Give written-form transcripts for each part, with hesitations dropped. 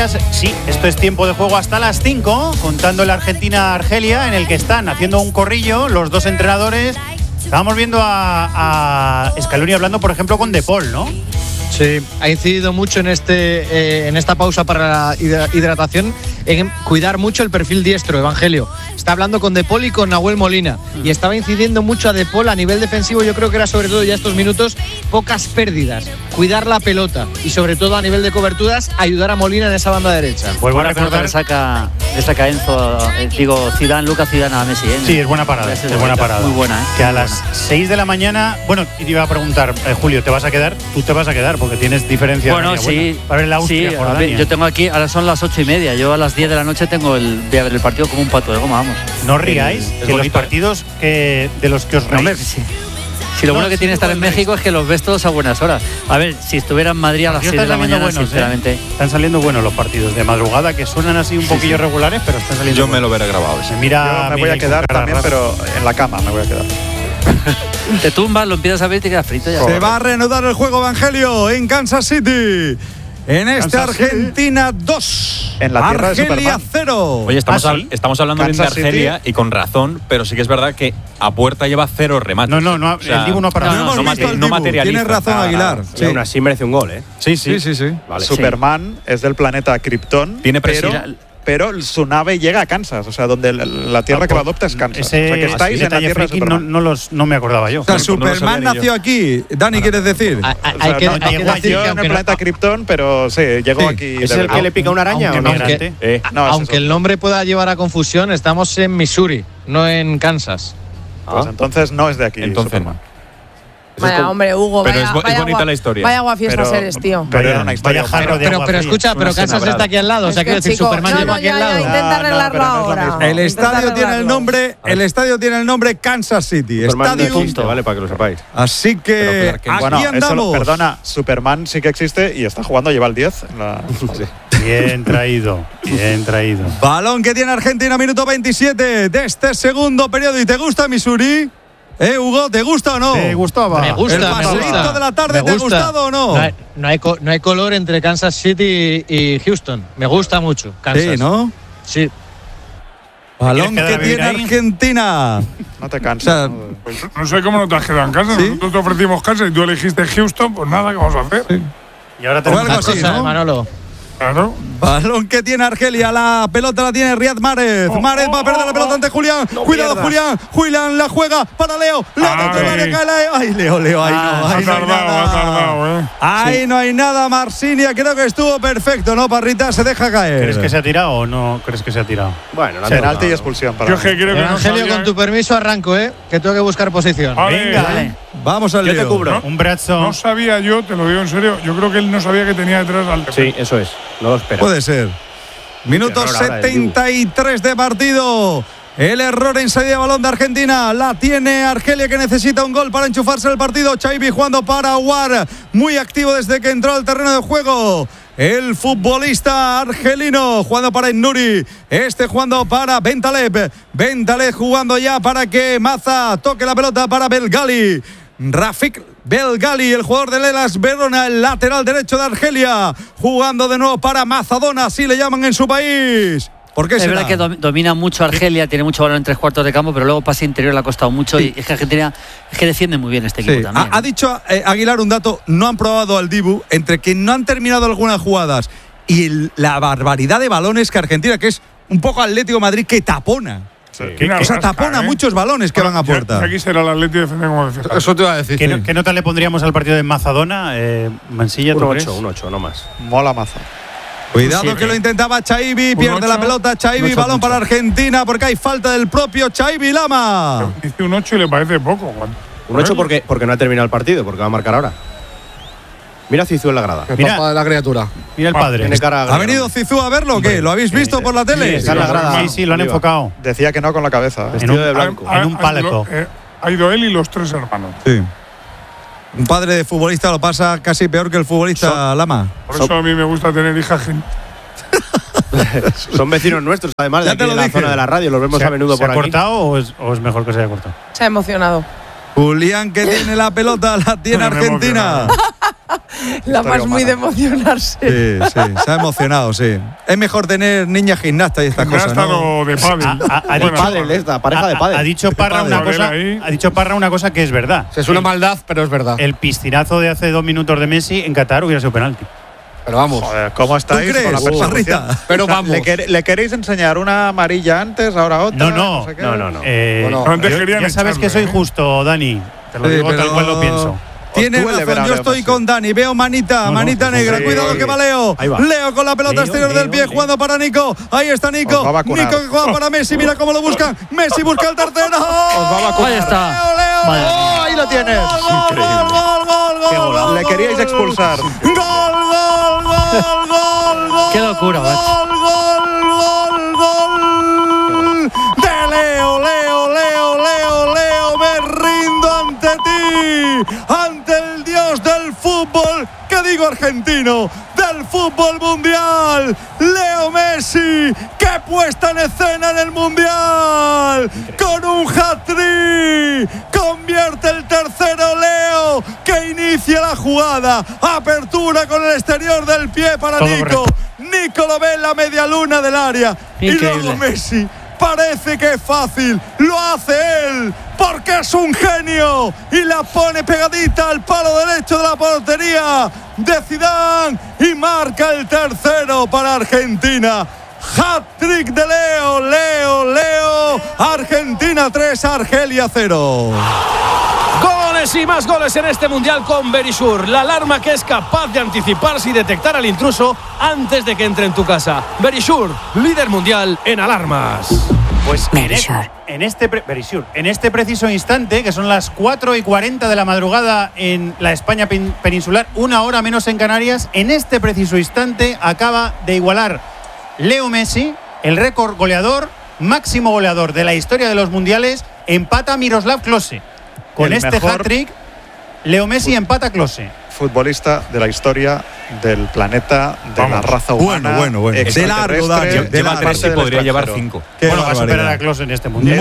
noticias. Sí, esto es tiempo de juego hasta las 5, contando la Argentina-Argelia, en el que están haciendo un corrillo los dos entrenadores. Estábamos viendo a Scaloni hablando, por ejemplo, con De Paul, ¿no? Sí, ha incidido mucho en esta pausa para la hidratación en cuidar mucho el perfil diestro, Evangelio. Está hablando con De Paul y con Nahuel Molina y estaba incidiendo mucho a De Paul a nivel defensivo. Yo creo que era sobre todo ya estos minutos pocas pérdidas, cuidar la pelota y sobre todo a nivel de coberturas ayudar a Molina en esa banda derecha. Pues buena pelota le saca Enzo, Lucas Zidane a Messi. Sí, es buena parada, es buena parada. Muy buena, Que a las 6 de la mañana, bueno, te iba a preguntar, Julio, ¿te vas a quedar? Tú te vas a quedar porque tienes diferencia. Bueno, sí. Para ver la Austria, sí, yo tengo aquí, ahora son las 8:30, yo a las 10 de la noche voy a ver el partido como un pato de goma, vamos. No ríais, que los partidos de los que os reís. Si lo bueno que tiene estar en México es que los ves todos a buenas horas. A ver, si estuviera en Madrid a las 6 de la mañana, buenos, sinceramente. Están saliendo buenos los partidos de madrugada, que suenan así un poquillo regulares, pero están saliendo Yo buenos. me lo veré grabado. Yo me voy a quedar también, pero en la cama me voy a quedar. Te tumbas, lo empiezas a ver y te quedas frito ya. Se va a reanudar el juego, Evangelio, en Kansas City. En Argentina 2. En la tierra Argelia de Superman. 0. Oye, estamos hablando bien de Argelia y con razón, pero sí que es verdad que a puerta lleva 0 remates. No, o sea, el Dibu no ha parado. No materializa. Tienes razón, Aguilar. Sí. Aún así merece un gol, ¿eh? Sí. Vale. Superman es del planeta Krypton. Tiene presión. Pero su nave llega a Kansas, o sea, donde la tierra que lo adopta es Kansas. O sea, que estáis en la tierra de Superman. No me acordaba yo. O sea, Superman nació aquí. Dani, ¿quieres decir? Hay que decir Nació en el planeta Krypton, pero sí, llegó aquí. ¿Es el que le pica una araña o no? Aunque el nombre pueda llevar a confusión, estamos en Missouri, no en Kansas. Pues entonces no es de aquí. Entonces Superman. Vaya, hombre, Hugo, pero vaya, es bonita la historia. Vaya aguafiestas eres, tío. Pero era una historia. Pero escucha, pero Kansas está aquí al lado. O sea, quiero decir, Superman llegó aquí al lado. Intenta arreglarlo ahora. El estadio tiene el nombre Kansas City. Superman no Estadio. existe, vale, para que lo sepáis. Así que aquí andamos. Perdona, Superman sí que existe y está jugando, lleva el 10. Bien traído. Balón que tiene Argentina, minuto 27 de este segundo periodo. ¿Y te gusta Missouri? Hugo, ¿te gusta o no? ¿Te gustaba? Me gusta, ¿El paseíto de la tarde te ha gustado o no? No hay color entre Kansas City y Houston. Me gusta mucho Kansas. Sí, ¿no? Sí. Balón que tiene ahí? Argentina. No te cansas. Pues no sé cómo no te has quedado en casa. ¿Sí? Nosotros te ofrecimos casa y tú elegiste Houston, pues nada, ¿qué vamos a hacer? Sí. Y ahora O algo así, ¿no? Manolo. Claro. Balón que tiene Argelia, la pelota la tiene Riyad Mahrez. Mahrez va a perder la pelota ante Julián. Cuidado, Julián. Julián la juega para Leo. Ay, Leo. Ha tardado, Ahí no hay nada, Marsinia. Creo que estuvo perfecto, ¿no, Parrita? Se deja caer. ¿Crees que se ha tirado o no crees que se ha tirado? Bueno, Penalti y expulsión para Yo es que creo que Evangelio, con tu permiso arranco, que tengo que buscar posición. Venga, Vale. Vamos al Yo lío. te cubro. Un brazo. No sabía yo, te lo digo en serio, yo creo que él no sabía que tenía detrás al defensa. Sí, eso es. No lo espera. Puede ser. Minuto Qué error ahora del 73 de partido. El error en salida de balón de Argentina. La tiene Argelia, que necesita un gol para enchufarse el partido. Chaibi jugando para Aouar. Muy activo desde que entró al terreno de juego. El futbolista argelino jugando para Ennuri. Jugando para Bentaleb. Bentaleb jugando ya para que Maza toque la pelota para Belgali. Rafik Belgali, el jugador del Hellas Verona, el lateral derecho de Argelia, jugando de nuevo para Mazadona, así le llaman en su país. ¿Por qué Es será? verdad que domina mucho Argelia, tiene mucho valor en 3/4 de campo, pero luego pase interior le ha costado mucho. Sí. Y es que Argentina defiende muy bien este equipo Sí. también. Ha dicho Aguilar un dato, no han probado al Dibu, entre que no han terminado algunas jugadas y la barbaridad de balones que Argentina, que es un poco Atlético de Madrid, que tapona. O sea, tapona muchos balones que van a puerta. Aquí será el Atleti defender como defensa. Eso te iba a decir. ¿Qué nota le pondríamos al partido de Mazadona? Mansilla, ¿tú crees? Un 8, no más. Mola Maza. Cuidado que lo intentaba Chaibi, pierde la pelota Chaibi, balón para Argentina porque hay falta del propio Chaibi Lama. Dice un 8 y le parece poco. Un 8 porque no ha terminado el partido, porque va a marcar ahora. Mira Zizou en la grada. El papá de la criatura. Mira el padre. Tiene cara ¿Ha venido Zizou a verlo o qué? ¿Lo habéis visto por la tele? está en la grada. Sí, lo han enfocado. Decía que no con la cabeza. Vestido de blanco. En un palco. Ha ido él y los 3 hermanos. Sí. Un padre de futbolista lo pasa casi peor que el futbolista Lama. Por eso a mí me gusta tener hijas. Son vecinos nuestros, además, de aquí de la zona de la radio. Los vemos a menudo por aquí. ¿Se ha cortado o es mejor que se haya cortado? Se ha emocionado. Julián, que tiene la pelota, la tiene Argentina. La más muy de emocionarse. Sí, se ha emocionado, sí. Es mejor tener niña gimnasta y estas cosas, ¿no? De pádel. Pareja de pádel. Ha dicho Parra una cosa que es verdad. Es una maldad, pero es verdad. El piscinazo de hace 2 minutos de Messi en Qatar hubiera sido penalti. Pero vamos. Joder, ¿cómo estáis? ¿Tú crees, con la persecución? Pero vamos. ¿Le queréis enseñar una amarilla antes, ahora otra? No. sé qué? No. Antes querían Ya sabes que soy justo, Dani. Te lo digo tal cual lo pienso. Tienes razón, yo estoy con Dani. Veo manita negra. Cuidado que va Leo. Leo con la pelota exterior del pie, jugando para Nico. Ahí está Nico. Nico que juega para Messi. Mira cómo lo buscan. Messi busca el tercero. Ahí está. Leo. Ahí lo tienes. Gol. Le queríais expulsar. Gol. Qué locura, macho. Gol de Leo. Me rindo ante ti, ante el dios del fútbol, que digo argentino, del fútbol mundial, Leo Messi, que puesta en escena en el mundial, con un hat-trick, convierte el tercero Leo, que inicia la jugada, apertura con el exterior del pie para todo Nico, correcto. Nico lo ve en la media luna del área, Increíble. y luego Messi. Parece que es fácil, lo hace él, porque es un genio y la pone pegadita al palo derecho de la portería de Zidane y marca el tercero para Argentina. Hat-trick de Leo, Argentina 3, Argelia 0. Goles y más goles en este mundial con Verisure, la alarma que es capaz de anticiparse y detectar al intruso antes de que entre en tu casa. Verisure, líder mundial en alarmas. Pues en este preciso instante, que son las 4:40 de la madrugada en la España peninsular, 1 hora menos en Canarias, en este preciso instante acaba de igualar Leo Messi el récord máximo goleador de la historia de los mundiales. Empata Miroslav Klose. Con este hat-trick, Leo Messi empata a Klose. Futbolista de la historia del planeta, de la raza humana. Bueno. De largo, Dani. Lleva 3 y podría llevar 5. Bueno, va a superar a Klose en este mundial.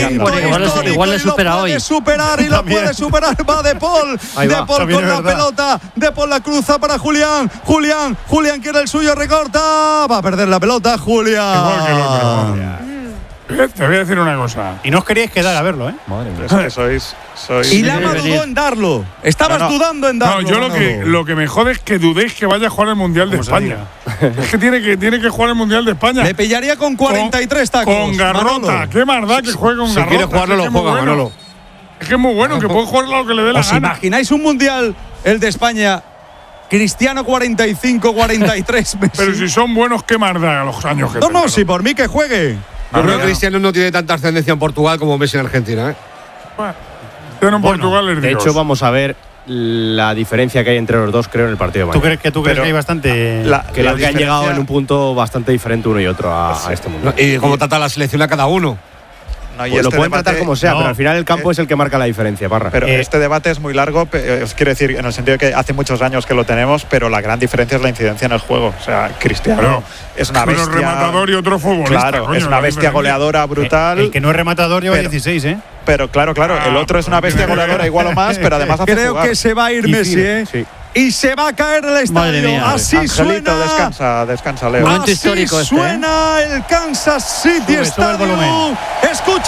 Igual le supera hoy. Y lo puede superar. Va De Paul. De Paul con la pelota. De Paul la cruza para Julián. Julián quiere el suyo, recorta. Va a perder la pelota, Julián. Igual que el otro. Te voy a decir una cosa. Y no os queríais quedar a verlo, ¿eh? Madre mía. Es que sois y Lama dudó en darlo. Estabas dudando en darlo. No, yo lo que me jode es que dudéis que vaya a jugar el Mundial de España. Es que tiene que jugar el Mundial de España. Le pillaría con 43 tacos. Con Garrota. Manolo. Qué maldad que juegue con Garrota. Si quiere jugarlo, lo juega, Manolo. Es que es muy bueno, que puede jugar lo que le dé la ¿Os gana. imagináis un Mundial, el de España, Cristiano 45, 43 Messi? Pero si son buenos, qué maldad a los años que No, si por mí que juegue. Yo creo que Cristiano no tiene tanta ascendencia en Portugal como Messi en Argentina, ¿eh? Bueno, en Portugal es de Dios. hecho, vamos a ver la diferencia que hay entre los dos, creo, en el partido de mañana. ¿Tú crees que hay bastante? Creo que han llegado en un punto bastante diferente uno y otro a este mundial. Y cómo trata la selección a cada uno. No, y pues lo este pueden debate, tratar como sea, pero al final el campo es el que marca la diferencia, Parra. Pero este debate es muy largo, os quiero decir, en el sentido de que hace muchos años que lo tenemos, pero la gran diferencia es la incidencia en el juego. O sea, Cristiano es una bestia. Uno rematador y otro futbolista. Claro, coño, es una bestia goleadora brutal. El que no es rematador lleva 16, ¿eh? Pero claro, el otro es una bestia goleadora igual o más, pero además hace Creo jugar. que se va a ir Messi, ¿eh? Sí. Y se va a caer el estadio. Madre mía. Así Angelito, suena. descansa, Leo. Momento Así histórico este, suena el Kansas City Sube el Stadium. volumen. Escuche.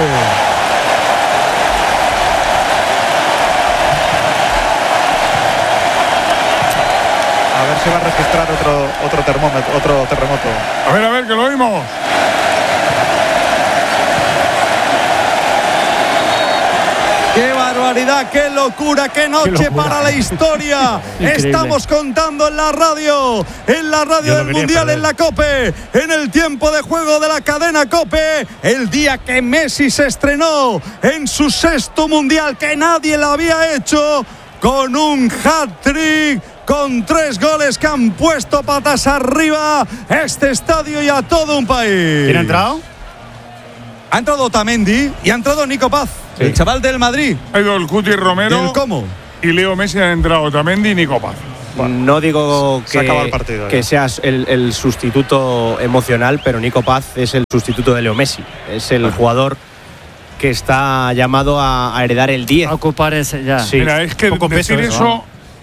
A ver si va a registrar otro terremoto. A ver, que lo oímos. ¡Qué barbaridad! ¡Qué locura! ¡Qué noche para la historia! Estamos contando en la radio del Mundial, en la COPE, en el tiempo de juego de la cadena COPE, el día que Messi se estrenó en su 6º Mundial, que nadie lo había hecho, con un hat-trick, con 3 goles que han puesto patas arriba este estadio y a todo un país. ¿Quién ha entrado? Ha entrado Otamendi y ha entrado Nico Paz, el chaval del Madrid. Ha ido el Cuti Romero. ¿Del cómo? Y Leo Messi han entrado Otamendi y Nico Paz. No digo se acaba el partido, que seas el sustituto emocional, pero Nico Paz es el sustituto de Leo Messi. Es el jugador que está llamado a heredar el 10. A ocupar ese ya. Sí. Mira, es que Poco decir peso eso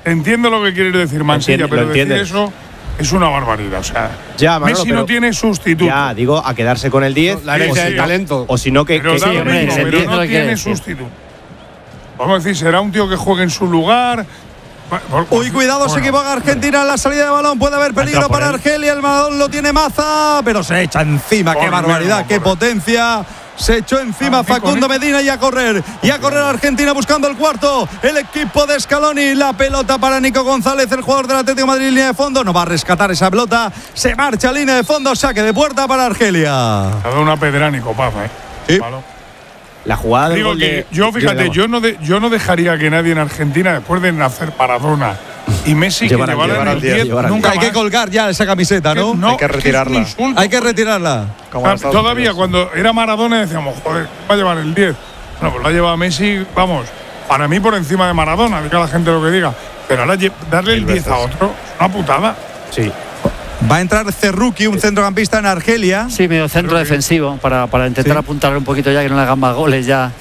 entiendo lo que quieres decir, Mansilla, pero decir eso es una barbaridad. O sea, ya, Manolo, Messi no tiene sustituto. Ya, digo, a quedarse con el 10. La herencia del talento. O si no, que pero no tiene sustituto. Vamos a decir, será un tío que juegue en su lugar. Uy, cuidado, se equivoca Argentina en la salida de balón. Puede haber peligro para Argelia. El balón lo tiene Maza, pero se echa encima. ¡Qué barbaridad! ¡Qué potencia! Se echó encima Facundo Medina y a correr. Argentina buscando el cuarto. El equipo de Scaloni. La pelota para Nico González, el jugador del Atlético de Madrid, línea de fondo. No va a rescatar esa pelota. Se marcha a línea de fondo. Saque de puerta para Argelia. Ha dado una pedra Nico Paz, Sí. Malo. La jugada del gol de… Yo, fíjate, yo no dejaría que nadie en Argentina, después de nacer Maradona y Messi, que llevaran el 10, nunca hay que colgar ya esa camiseta, ¿no? Hay que retirarla. Hay que retirarla. Todavía cuando era Maradona decíamos, joder, va a llevar el 10. Bueno, pues lo ha llevado Messi, vamos, para mí por encima de Maradona, diga la gente lo que diga. Pero ahora darle el 10 a otro es una putada. Sí. Va a entrar Cerruqui, un centrocampista en Argelia. Sí, medio centro defensivo para intentar apuntarle un poquito ya, que no le hagan más goles ya.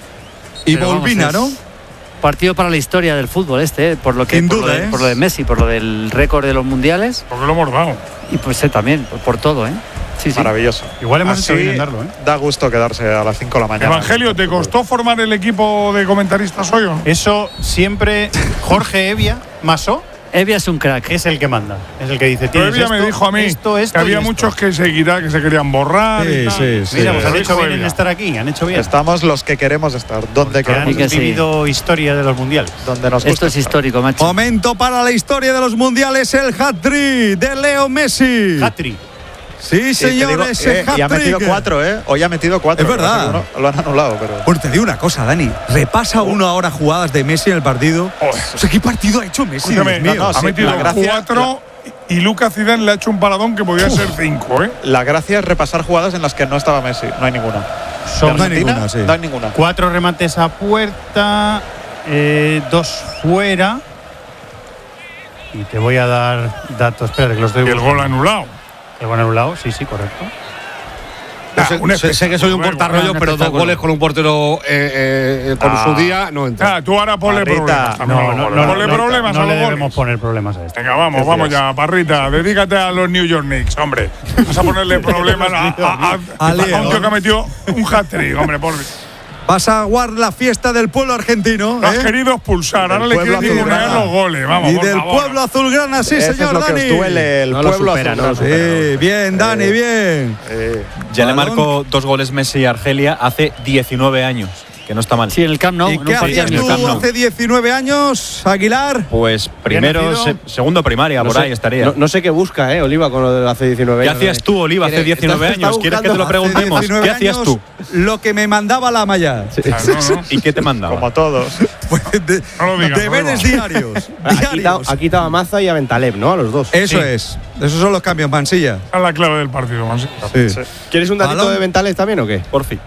Y Volvina, ¿no? Partido para la historia del fútbol por lo que sin por duda, por lo de Messi, por lo del récord de los mundiales. Porque lo hemos dado. Y pues también, por todo, Sí. Maravilloso. Igual hemos hecho bien en darlo, Da gusto quedarse a las 5 de la mañana. Evangelio, ¿te costó formar el equipo de comentaristas hoy o no? Eso siempre Jorge Evia Masó. Evia es un crack. Es el que manda. Es el que dice. Pero Evia me dijo a mí que había muchos que se querían borrar. Sí. Mira, pues han hecho bien en estar aquí. Han hecho bien. Estamos los que queremos estar. Donde queremos. Han vivido historia de los mundiales. Donde nos Esto es histórico, macho. Momento para la historia de los mundiales. El hat-trick de Leo Messi. Hat-trick. Sí, señores, y ha metido 4, ¿eh? Hoy ha metido 4. Es verdad. Lo han anulado, pero… Pues te digo una cosa, Dani. Repasa uno ahora jugadas de Messi en el partido. O sea, ¿qué partido ha hecho Messi? Dios mío. Ha metido 4 y Lucas Zidane le ha hecho un paradón que podía ser 5, ¿eh? La gracia es repasar jugadas en las que no estaba Messi. No hay ninguna. No hay ninguna, sí. No hay ninguna. 4 remates a puerta, 2 fuera. Y te voy a dar datos. Espera, que los doy. Y el gol anulado. El gol anulado, sí, correcto. Sé que soy un cortarrollo, pero 2 goles con un portero por su día no entra. Tú ahora ponle problemas. Ponle problemas a los goles. No debemos poner problemas a esto. Venga, vamos ya, Parrita. Dedícate a los New York Knicks, hombre. Vas a ponerle problemas a un tío que ha metido un hat-trick, hombre, por Vas a aguar la fiesta del pueblo argentino. Lo has querido expulsar, ahora le quieres ningunear los goles. Vamos, y del pueblo azulgrana, sí, ese señor es lo Dani. Que os duele, el pueblo azulgrana. Sí, bien, Dani, bien. Ya le marcó 2 goles Messi a Argelia hace 19 años. Que no está mal. Sí, en el Camp Nou. ¿Y qué hacías tú hace 19 años, Aguilar? Pues primero, segundo primaria, por ahí estaría. No sé qué busca, Oliva, con lo de hace 19 años. ¿Qué hacías tú, Oliva, hace 19 años? ¿Quieres que te lo preguntemos? ¿Qué hacías tú? Lo que me mandaba la malla. Sí. ¿Y qué te mandaba? Como todos. Pues deberes diarios. Ha quitado a Maza y a Bentaleb, ¿no? A los dos. Eso es. Esos son los cambios, Mansilla. Es la clave del partido, Mansilla. Sí. ¿Quieres un datito de Bentaleb también o qué? Por fin.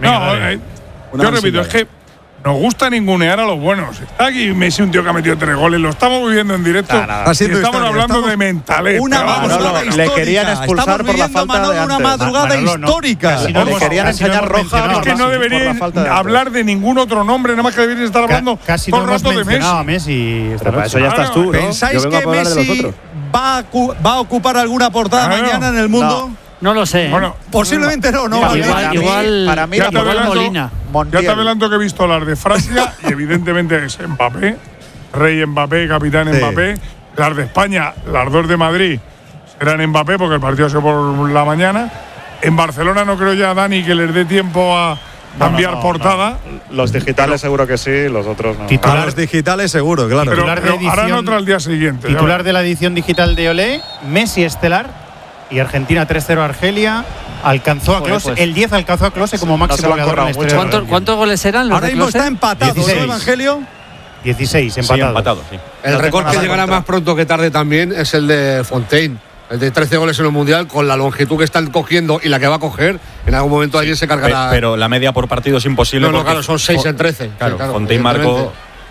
Yo repito, es que nos gusta ningunear a los buenos. Está aquí Messi, un tío que ha metido 3 goles. Lo estamos viviendo en directo. Estamos hablando de mentalidad. Una madrugada histórica. Le querían expulsar por la falta de una madrugada histórica. Le querían enseñar roja. Es que no deberían hablar de ningún otro nombre. Nada más que deberían estar hablando todo el rato de Messi. Para eso ya estás tú, ¿no? ¿Pensáis que Messi va a ocupar alguna portada mañana en el mundo? No lo sé. Bueno, posiblemente no. Igual para mí ya te Molina. Ya te adelanto que he visto las de Francia y evidentemente es Mbappé, Rey Mbappé, capitán Mbappé. Las de España, las 2 de Madrid serán Mbappé porque el partido se por la mañana. En Barcelona no creo ya, Dani, que les dé tiempo a cambiar portada. Los digitales seguro que sí, los otros no. A los digitales seguro, claro. Pero harán otra al día siguiente. Titular de la edición digital de Olé, Messi estelar. Y Argentina 3-0 a Argelia. Alcanzó a Klose. Pues, el 10 alcanzó a Klose como máximo goleador en la historia. ¿Cuántos goles eran los ahora mismo está empatado, 16. ¿no, Evangelio? 16, empatado. Sí, empatado, sí. El récord que llegará más pronto que tarde también es el de Fontaine. El de 13 goles en el Mundial, con la longitud que están cogiendo y la que va a coger, en algún momento alguien se cargará. Pero la media por partido es imposible. No, claro, son 6 en 13. Claro, Fontaine marcó.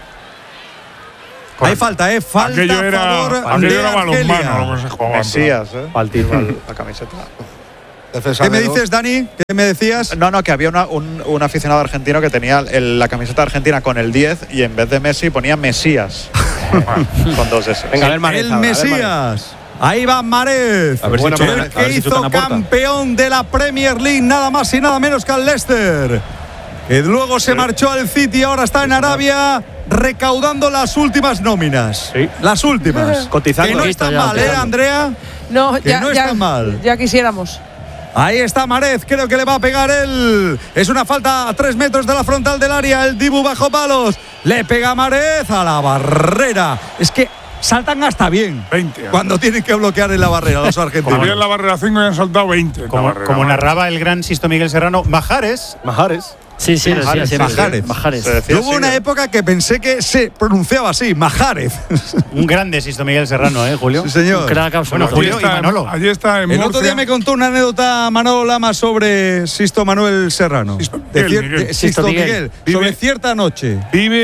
Hay falta, falta aquello era balonmano lo que se jugaba. Mesías, la camiseta. ¿Qué me dices, Dani? ¿Qué me decías? No, que había un aficionado argentino que tenía la camiseta argentina con el 10 y en vez de Messi ponía Mesías. Con 2 S. Venga, a ver, Mahrez. El Mesías. Ahí va Mahrez, A ver si chutan- el a que ver si hizo chutan a puerta. campeón de la Premier League, nada más y nada menos que al Leicester, que luego se marchó al City, ahora está en Arabia recaudando las últimas nóminas. Sí. Las últimas. Cotizando. Que no está Ya, mal, cotizando. Andrea. No, Que no está mal. Ya quisiéramos. Ahí está Mahrez, creo que le va a pegar él. Es una falta a 3 metros de la frontal del área. El Dibu bajo palos. Le pega Mahrez a la barrera. Es que saltan hasta bien 20. cuando tienen que bloquear en la barrera los Había argentinos. en la barrera 5 y han saltado 20. en la barrera. Como narraba el gran Sisto Miguel Serrano, Majares. Sí, sí, Mahrez, sí, Mahrez. Mahrez. Se decía Hubo así, una época que pensé que se pronunciaba así, Mahrez. Un grande Sisto Miguel Serrano, Julio. Sí, señor. Un crack absoluto. Bueno, Julio y Manolo. Allí está en El Murcia. otro día me contó una anécdota Manolo Lama sobre Sisto Manuel Serrano. Sisto De Miguel, cier- Miguel. de Sisto Sisto Miguel. Miguel. Vive- Sobre cierta noche.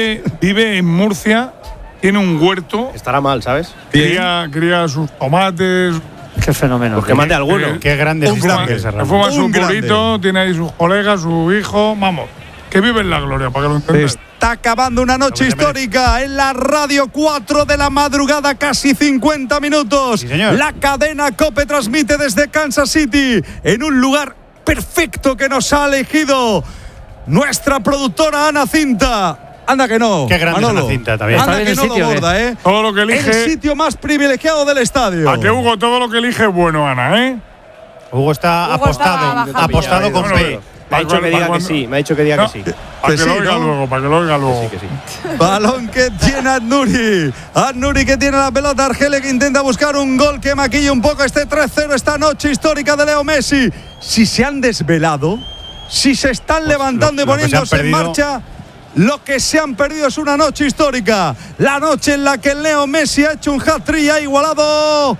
Vive en Murcia, tiene un huerto, Estará mal, ¿sabes? cría sus tomates. Qué fenómeno. Pues que mande alguno. Qué grande Un Sisto grande. Miguel Se Serrano. fuma su Un grande. purito, tiene ahí sus colegas, su hijo. Vamos, que vive en la gloria, para que lo entendáis. Está acabando una noche histórica en la radio, 4 de la madrugada, casi 50 minutos. Sí, señor. La cadena COPE transmite desde Kansas City, en un lugar perfecto que nos ha elegido nuestra productora Ana Cinta. Anda que no. Qué grande es Manolo. Ana Cinta también. Anda Está bien que el no sitio, lo borda, Todo lo que elige. El sitio más privilegiado del estadio. A que Hugo todo lo que elige es bueno, Ana, ¿eh? Hugo está Hugo apostado, estaba bajando. apostado con Bueno, P. Me ha dicho que diga que sí. Me ha dicho que diga No, que sí. Para Que que lo sí, oiga ¿no? luego, para que lo oiga luego. Sí, que sí. Balón que tiene Adnuri. Adnuri que tiene la pelota. Argelia que intenta buscar un gol que maquille un poco este 3-0, esta noche histórica de Leo Messi. Si se han desvelado, si se están levantando lo y que se han poniéndose en perdido- marcha, lo que se han perdido es una noche histórica. La noche en la que Leo Messi ha hecho un hat-trick y ha igualado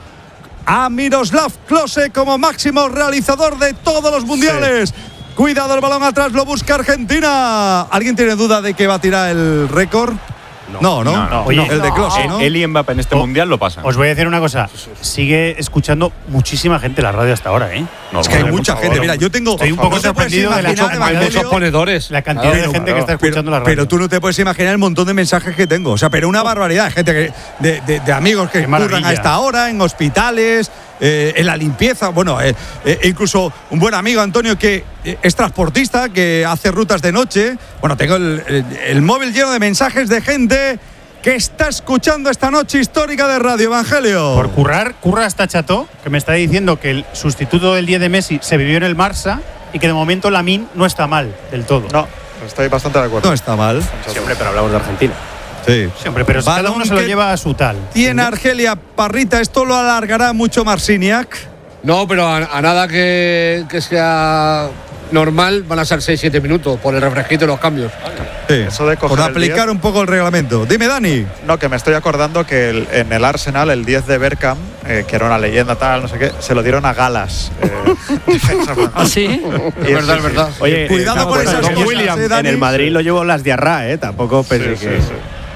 a Miroslav Klose como máximo realizador de todos los mundiales. Cuidado, el balón atrás, lo busca Argentina. ¿Alguien tiene duda de que va a tirar el récord? No. Oye, el de Klose, ¿no? Él y Mbappé en este mundial lo pasan. Os voy a decir una cosa. Sigue escuchando muchísima gente la radio hasta ahora, ¿eh? No, Es que hay no, mucha por gente. favor. Mira, yo tengo. Estoy un poco no te puedes sorprendido de la imaginar, choca- Hay Evangelio, muchos ponedores. La cantidad de gente que está escuchando la radio. Pero tú no te puedes imaginar el montón de mensajes que tengo. O sea, pero una barbaridad de gente de amigos que Qué curran maravilla. a esta hora, en hospitales, en la limpieza. Bueno, incluso un buen amigo, Antonio, que es transportista, que hace rutas de noche. Bueno, tengo el móvil lleno de mensajes de gente que está escuchando esta noche histórica de Radio Evangelio. Por curra hasta Chateau, que me está diciendo que el sustituto del 10 de Messi se vivió en el Barça y que de momento Lamine no está mal del todo. No, estoy bastante de acuerdo. No está mal. Siempre, pero hablamos de Argentina. Sí. Sí, hombre, pero cada Balón uno se lo que lleva a su tal. Tiene Argelia Parrita. Esto lo alargará mucho Marciniak. No, pero a nada que sea normal van a ser 6-7 minutos por el refresquito y los cambios. Sí, Eso de coger por el aplicar 10. un poco el reglamento. Dime, Dani. No, que me estoy acordando que en el Arsenal, el 10 de Bergkamp, que era una leyenda tal, no sé qué, se lo dieron a Galas. Defensa frontal. ¿Ah, sí? Y Es verdad, es verdad. Oye, Cuidado con esas Don cosas, William, Dani. en el Madrid lo llevo las diarra, Tampoco pensé Sí, que. sí, sí.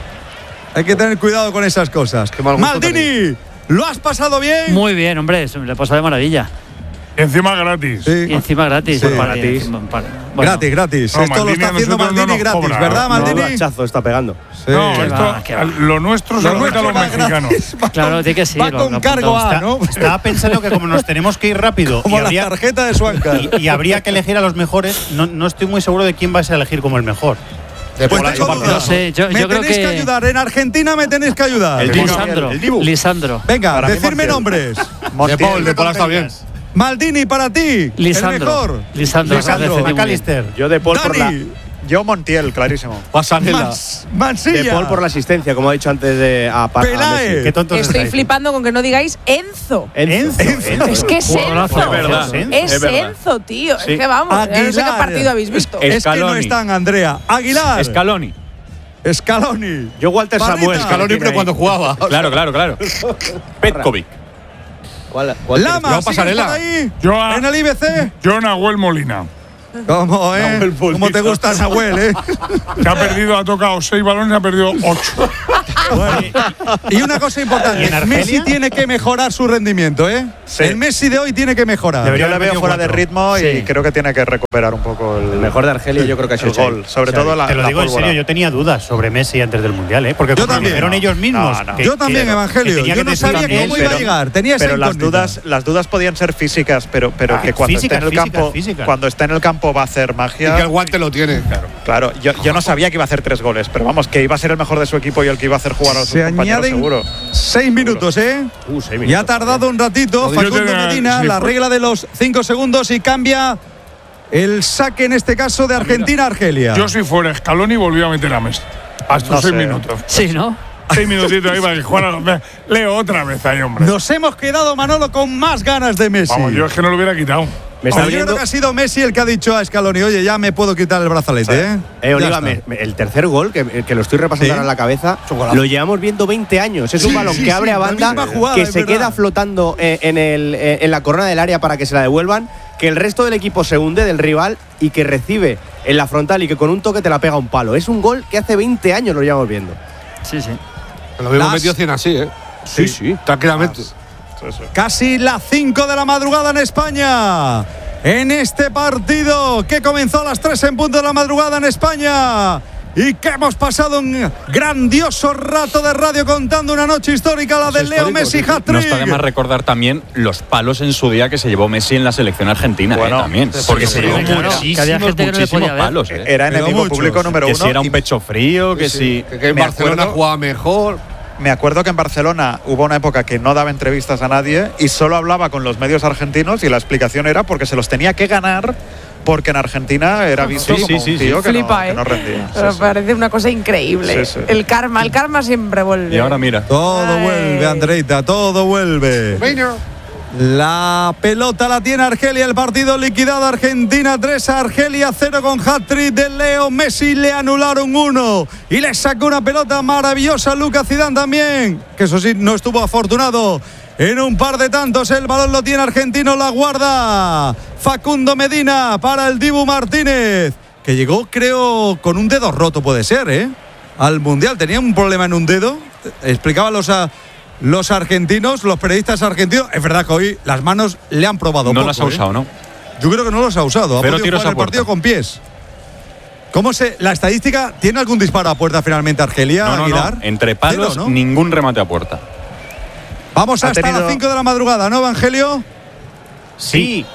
Hay que tener cuidado con esas cosas. mal gusto Maldini, ¿lo has pasado bien? Muy bien, hombre, le he pasado de maravilla. Y encima gratis. Sí. Y encima gratis. Sí, Para- gratis. bueno, Gratis. No, Esto lo Maldini está a haciendo nosotros no Maldini nos gratis, cobra, ¿verdad, ¿no? Maldini? Hachazo está pegando. Sí. No, Qué esto, va, qué va. lo nuestro se Lo lo mete a nuestro los va mexicanos. gratis, va Claro, con- tiene que sí, Va lo con he cargo apuntado. A, ¿no? Estaba pensando que como nos tenemos que ir rápido Como y la habría, tarjeta de Suanca. y habría que elegir a los mejores, no estoy muy seguro de quién vais a elegir como el mejor. Pues tengo duda. No sé, yo me creo tenéis que ayudar. En Argentina me tenéis que ayudar. Lisandro. Venga, Para mí, decidme Montiel. nombres. De Paul está bien. Maldini, para ti. El Lisandro. mejor. Lisandro. McAllister. Yo de Paul por la. Dani. Yo Montiel, clarísimo. Pasarela. Mansilla. De Paul por la asistencia, como ha dicho antes de a Pelae. Messi. Qué tontos Estoy estáis. flipando con que no digáis Enzo. Enzo. Es que es Jugadorazo. Enzo. Es verdad, Es es verdad. Enzo, tío. Sí. Es que vamos, ya no sé qué Aguilar. partido habéis visto. Es que no Scaloni. están, Andrea. Aguilar. Scaloni. Scaloni. Yo Walter Parrita. Samuel. Scaloni, pero cuando jugaba. Claro. Petkovic. ¿Cuál Lama, Yo ¿sigues Pasarela. por ahí? Yo a- En el IBC. Yo Nahuel Molina. ¿Cómo, Nahuel Molina. ¿Cómo te gusta Nahuel, Que ha perdido, ha tocado 6 balones, ha perdido 8. Y una cosa importante, Messi tiene que mejorar su rendimiento, Sí. El Messi de hoy tiene que mejorar. Yo le veo fuera de ritmo y creo que tiene que recuperar un poco el mejor de Argelia, yo creo que ha sido el gol. Sobre todo la Te lo digo en pólvora. serio, yo tenía dudas sobre Messi antes del Mundial, porque Yo como también. dijeron ellos mismos. Yo también, Evangelio. tenía Yo que no sabía decidir cómo él, iba a llegar. Tenía esa Pero incógnita. las dudas podían ser físicas, pero que cuando esté en el campo, cuando esté en el campo va a hacer magia. Y que el guante lo tiene. Claro, yo no sabía que iba a hacer 3 goles, pero vamos, que iba a ser el mejor de su equipo y el que iba a hacer jugar a sus Se compañeros añaden seguro. 6 minutos, 6 minutos. Ya ha tardado un ratito. Yo Facundo tenía- Medina, sí, la fue- regla de los 5 segundos y cambia el saque, en este caso, de Argentina-Argelia. Yo, si fuera Scaloni, volví a meter a Messi. Hasta No 6 sé. minutos. Sí, ¿no? 6 minutitos ahí para que jugara los Messi. Leo otra vez ahí, hombre. Nos hemos quedado, Manolo, con más ganas de Messi. Vamos, yo es que no lo hubiera quitado. Me está Yo creo viendo. que ha sido Messi el que ha dicho a Scaloni, oye, ya me puedo quitar el brazalete, Ya Oliva, está. el tercer gol, que lo estoy repasando Sí. ahora en la cabeza, Es un golazo. lo llevamos viendo 20 años. Es Sí, un balón sí, que abre sí, a la banda, misma jugada, que es se verdad. queda flotando en la corona del área para que se la devuelvan, que el resto del equipo se hunde del rival y que recibe en la frontal y que con un toque te la pega un palo. Es un gol que hace 20 años lo llevamos viendo. Sí, sí. Lo habíamos Las- metido 100 así, Sí. tranquilamente. Casi las 5 de la madrugada en España. En este partido que comenzó a las 3 en punto de la madrugada en España. Y que hemos pasado un grandioso rato de radio contando una noche histórica, la de Leo Messi No está de más hat-trick. recordar también los palos en su día que se llevó Messi en la selección argentina, Bueno, también. Porque se llevó claro, que había gente que no le podía ver. palos. Era Pero enemigo muchos. público número Que 1. si era un pecho frío, que si… Que en Me Barcelona acuerdo- jugaba mejor. Me acuerdo que en Barcelona hubo una época que no daba entrevistas a nadie y solo hablaba con los medios argentinos y la explicación era porque se los tenía que ganar porque en Argentina era visto Sí, como sí, un sí, tío que, Flipa, no rendía. Sí, Me sí. parece una cosa increíble. Sí, sí. El karma siempre vuelve. Y ahora mira. Todo Ay. vuelve, Andreita, todo vuelve. La pelota la tiene Argelia, el partido liquidado. Argentina 3, Argelia 0 con hat-trick de Leo Messi. Le anularon 1 y le sacó una pelota maravillosa Lucas Zidane también, que eso sí, no estuvo afortunado en un par de tantos. El balón lo tiene Argentino, la guarda Facundo Medina para el Dibu Martínez, que llegó, creo, con un dedo roto, puede ser, al Mundial. Tenía un problema en un dedo. Explicaba los argentinos, los periodistas argentinos. Es verdad que hoy las manos le han probado No poco, las ha usado, ¿no? Yo creo que no los ha usado. Ha Pero podido tiros jugar a el puerta. partido con pies. La estadística tiene algún disparo a puerta finalmente Argelia, No, no, Aguilar? no. Entre palos, Cero, ¿no? ningún remate a puerta. Vamos Ha hasta tenido- las 5 de la madrugada, ¿no, Evangelio? Sí.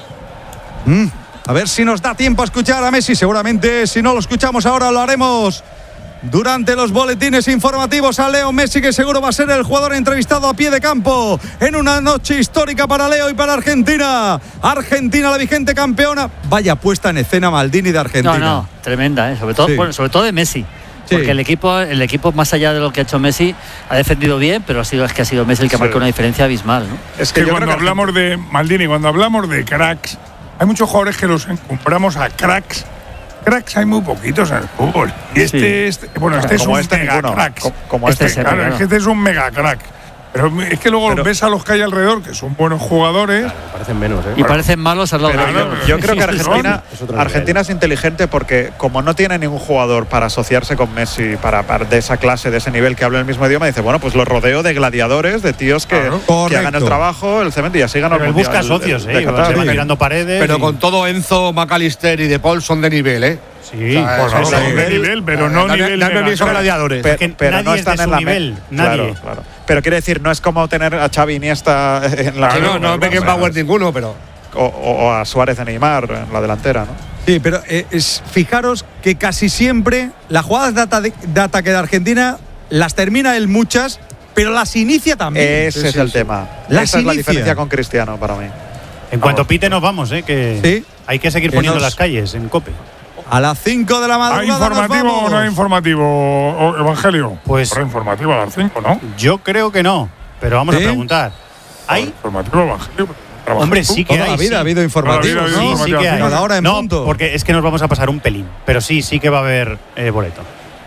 A ver si nos da tiempo a escuchar a Messi. Seguramente, si no lo escuchamos ahora, lo haremos durante los boletines informativos a Leo Messi, que seguro va a ser el jugador entrevistado a pie de campo en una noche histórica para Leo y para Argentina. Argentina, la vigente campeona. Vaya puesta en escena Maldini de Argentina. No, tremenda, sobre todo, Sí. bueno, sobre todo de Messi. Sí. Porque el equipo, más allá de lo que ha hecho Messi, ha defendido bien, pero ha sido Messi el que ha marcado una diferencia abismal, ¿no? Es Que yo cuando creo que hablamos de Maldini, cuando hablamos de cracks, hay muchos jugadores que los compramos a cracks. Cracks hay muy poquitos en el fútbol. Y este es como un este mega ninguno. crack. Como Este este. es Claro, claro. es que este es un mega crack. Pero es que luego Pero- ves a los que hay alrededor, que son buenos jugadores. Me parecen menos, Y parecen malos al lado de Pero ellos. yo creo que Argentina, Es otro nivel. Argentina es inteligente porque como no tiene ningún jugador para asociarse con Messi, para de esa clase, de ese nivel que habla el mismo idioma, dice, bueno, pues lo rodeo de gladiadores, de tíos que hagan el Correcto. trabajo, el cemento y así ganan Pero él el Mundial busca socios, de se Qatar. va tirando paredes. Pero y- con todo Enzo, McAllister y De Paul son de nivel, Sí, O sea, Pues eso no, sí. de nivel, pero no nivel. Dame mega mis crack. gladiadores. Pe- que pero nadie no es están de en su la nivel, Claro, nadie. claro. Pero quiere decir, no es como tener a Xavi Iniesta en la Claro, No Beckenbauer ninguno, pero. o a Suárez de Neymar en la delantera, ¿no? Sí, pero fijaros que casi siempre las jugadas de ataque de Argentina las termina él muchas, pero las inicia también. Ese es el tema. Las Esa es la inicia. diferencia con Cristiano para mí. En cuanto pite nos vamos, que Sí. hay que seguir Que poniendo nos- las calles en COPE. A las 5 de la ¿Hay madrugada nos informativo o vamos. no hay informativo, Evangelio? Pues- Habrá informativo a las 5, ¿no? Yo creo que no, pero vamos ¿Sí? a preguntar. ¿Hay? Informativo, Evangelio. ¿Trabajas Hombre, tú? sí que Toda hay. la vida sí. ha habido informativos, Toda la vida ha ¿no? habido Sí, sí que hay. Cada hora en no, punto. porque es que nos vamos a pasar un pelín, pero sí que va a haber boleto.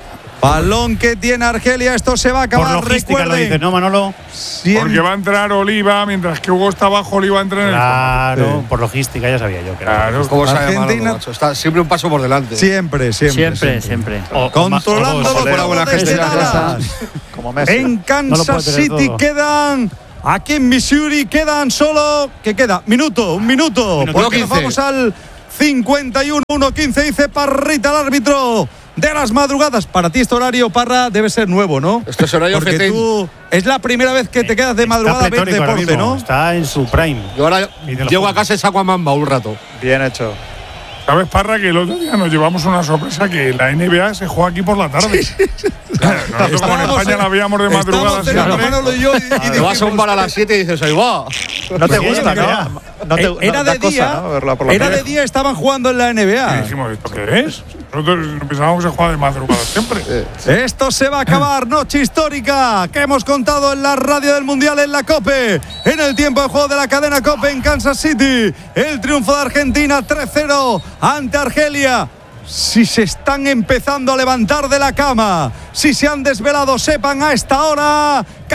Balón que tiene Argelia, esto se va a acabar. Por logística recuerden. lo dices, ¿no, Manolo? Porque va a entrar Oliva, mientras que Hugo está abajo, Oliva entra en el Claro, Sí. por logística, ya sabía yo. Claro. ¿Cómo se ha Argentina- llamado, macho? Está siempre un paso por delante. Siempre. Siempre. Controlando o los Solero. juegos buena gente desde en la Dallas. Como Messi. En No lo Kansas puedo tener City todo. quedan, aquí en Missouri quedan solo, ¿qué queda? Un minuto. Porque nos 15. vamos al 51, 1:15, dice Parrita, el árbitro de las madrugadas. Para ti este horario, Parra, debe ser nuevo, ¿no? Este es horario Porque FT. tú, es la primera vez que te quedas de Está madrugada a ver pletórico ahora deporte, mismo, ¿no? Está en su prime. Yo ahora Y de los llego a juegos. casa y saco a Mamba un rato. Bien hecho. ¿Sabes, Parra, que el otro día nos llevamos una sorpresa que la NBA se juega aquí por la tarde? Claro, nosotros como en España la veíamos de madrugada Estábamos en siempre. Manolo y yo y Te vas a un bar a las 7 y dices, ahí va. No te Sí, gusta, NBA. ¿no? No te, era no, da de cosa, día, ¿no? Verla por la era tele. de día, estaban jugando en la Y NBA. dijimos, ¿esto qué es? Nosotros pensábamos que se juega de madrugada siempre. Esto se va a acabar, noche histórica que hemos contado en la radio del Mundial en la COPE, en el tiempo de juego de la cadena COPE en Kansas City. El triunfo de Argentina 3-0 ante Argelia. Si se están empezando a levantar de la cama, si se han desvelado, sepan a esta hora